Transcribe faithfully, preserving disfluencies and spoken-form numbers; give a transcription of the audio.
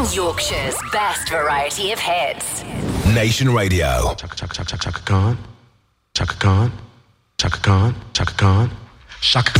Yorkshire's best variety of hits. Nation Radio. Chaka Chaka Chaka Chaka Khan. Chaka Khan. Chaka Khan. Chaka Khan. Chaka